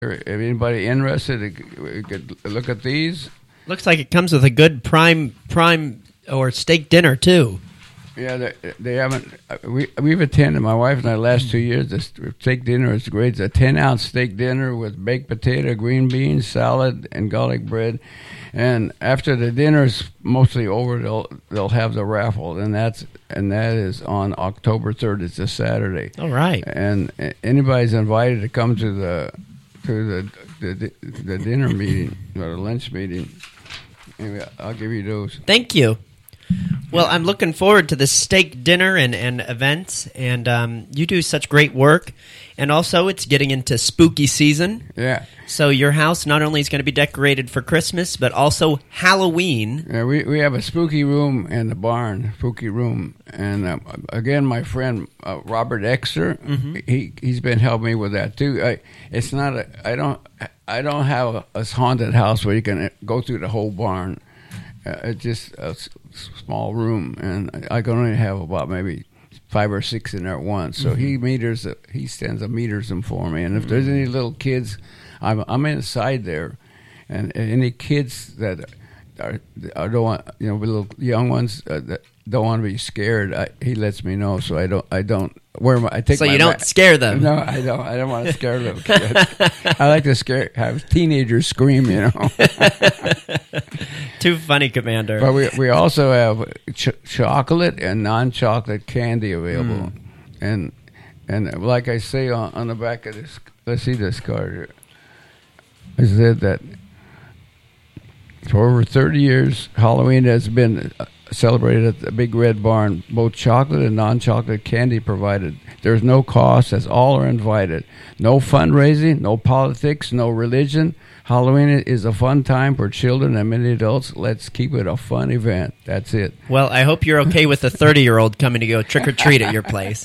If anybody interested, we could look at these. Looks like it comes with a good prime or steak dinner too. Yeah, they haven't. We've attended, my wife and I, last 2 years. The steak dinner is great. It's a 10-ounce steak dinner with baked potato, green beans, salad, and garlic bread. And after the dinner's mostly over, they'll have the raffle, and that is on October 3rd. It's a Saturday. All right. And anybody's invited to come to the dinner meeting or the lunch meeting. Anyway, I'll give you those. Thank you. Well, I'm looking forward to this steak dinner and events, and you do such great work. And also, it's getting into spooky season. Yeah. So your house not only is going to be decorated for Christmas, but also Halloween. Yeah, we have a spooky room in the barn, spooky room. And again, my friend Robert Exter, he's been helping me with that too. I don't have a haunted house where you can go through the whole barn. It's just a small room, and I can only have about maybe 5 or 6 in there at once. So he stands up meters them for me. And if there's any little kids, I'm inside there, and any kids that don't want, little young ones that don't want to be scared, he lets me know. So I don't. So you don't scare them? No, I don't. I don't want to scare little kids. I like to have teenagers scream. Too funny, Commander. But we also have chocolate and non-chocolate candy available, and like I say on the back of this, let's see this card here. I said that for over 30 years, Halloween has been celebrated at the Big Red Barn. Both chocolate and non-chocolate candy provided. There's no cost, as all are invited. No fundraising, no politics, no religion. Halloween is a fun time for children and many adults. Let's keep it a fun event. That's it. Well, I hope you're okay with a 30-year-old coming to go trick-or-treat at your place.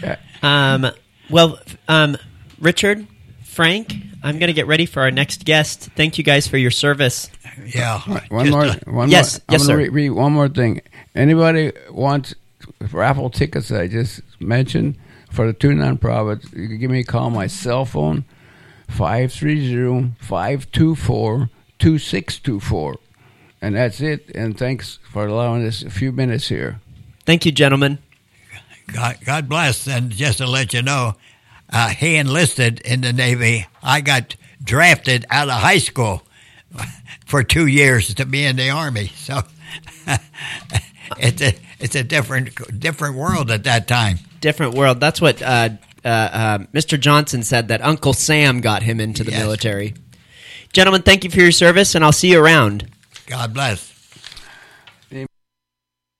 Richard, Frank, I'm going to get ready for our next guest. Thank you guys for your service. Yeah. One more. Yes, I'm sir. going to read one more thing. Anybody wants raffle tickets that I just mentioned for the two nonprofits, you can give me a call on my cell phone, 530-524-2624. And that's it. And thanks for allowing us a few minutes here. Thank you, gentlemen. God bless. And just to let you know, he enlisted in the Navy. I got drafted out of high school for 2 years to be in the Army. So it's a different world at that time. Different world. That's what Mr. Johnson said, that Uncle Sam got him into the military. Gentlemen, thank you for your service, and I'll see you around. God bless.